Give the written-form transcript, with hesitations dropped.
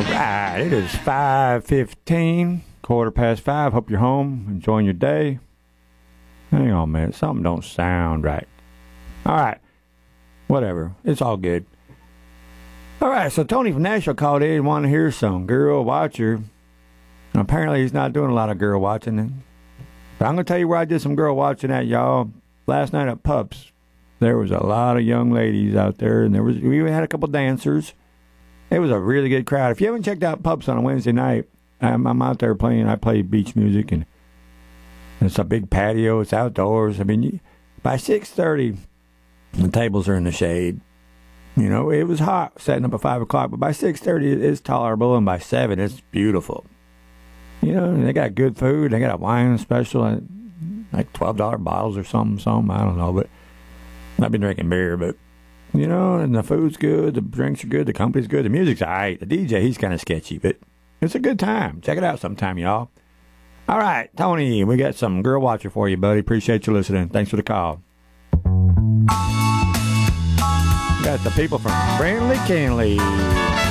Right, it is 5:15, 5:15. Hope you're home, enjoying your day. Hang on a minute, something don't sound right. All right, whatever, it's all good. All right, so Tony from Nashville called in and wanted to hear some Girl Watcher. Apparently, he's not doing a lot of girl watching. But I'm going to tell you where I did some girl watching at, y'all. Last night at Pups, there was a lot of young ladies out there, and we even had a couple dancers. It was a really good crowd. If you haven't checked out Pups on a Wednesday night, I'm out there playing. I play beach music, and it's a big patio. It's outdoors. I mean, by 6:30, the tables are in the shade. You know, it was hot setting up at 5 o'clock, but by 6:30, it's tolerable, and by 7, it's beautiful. You know, they got good food. They got a wine special, like $12 bottles or something. I don't know, but I've been drinking beer, but... You know, and the food's good, the drinks are good, the company's good, the music's all right. The DJ, he's kind of sketchy, but it's a good time. Check it out sometime, y'all. All right, Tony, we got some Girl Watcher for you, buddy. Appreciate you listening. Thanks for the call. We got the people from Brindley Kenley.